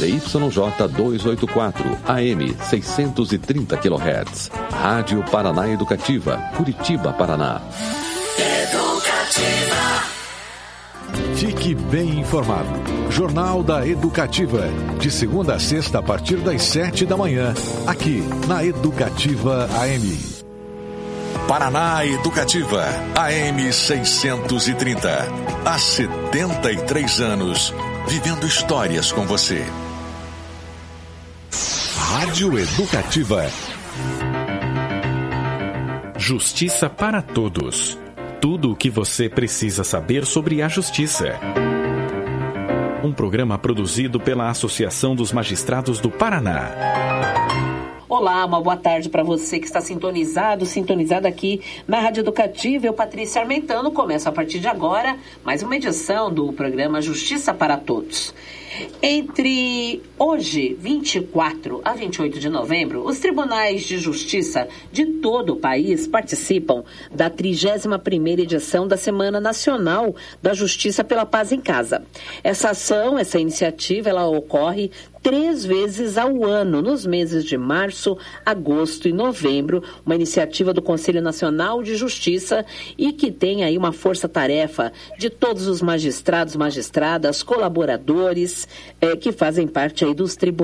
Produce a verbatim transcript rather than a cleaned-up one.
Z Y J duzentos e oitenta e quatro, A M seiscentos e trinta quilohertz. Rádio Paraná Educativa, Curitiba, Paraná. Educativa. Fique bem informado. Jornal da Educativa. De segunda a sexta, a partir das sete da manhã. Aqui, na Educativa A M. Paraná Educativa, A M seiscentos e trinta. Há setenta e três anos, vivendo histórias com você. Rádio Educativa. Justiça para todos. Tudo o que você precisa saber sobre a justiça. Um programa produzido pela Associação dos Magistrados do Paraná. Olá, uma boa tarde para você que está sintonizado, sintonizada aqui na Rádio Educativa. Eu, Patrícia Armentano, começo a partir de agora mais uma edição do programa Justiça para Todos. Entre hoje, vinte e quatro a vinte e oito de novembro, os tribunais de justiça de todo o país participam da trigésima primeira edição da Semana Nacional da Justiça pela Paz em Casa. Essa ação, essa iniciativa, ela ocorre três vezes ao ano, nos meses de março, agosto e novembro, uma iniciativa do Conselho Nacional de Justiça e que tem aí uma força-tarefa de todos os magistrados, magistradas, colaboradores, eh, que fazem parte aí dos tribunais.